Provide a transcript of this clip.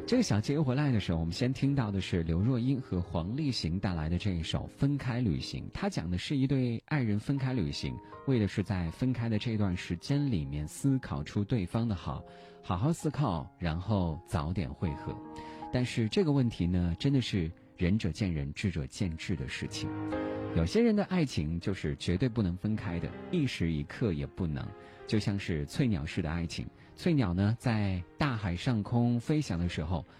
这个小节回来的时候，我们先听到的是刘若英和黄立行带来的这一首《分开旅行》。它讲的是一对爱人分开旅行，为的是在分开的这段时间里面思考出对方的好，好好思考，然后早点会合。但是这个问题呢，真的是仁者见仁，智者见智的事情。有些人的爱情就是绝对不能分开的，一时一刻也不能。就像是翠鸟式的爱情，翠鸟呢在大海上空飞翔的时候，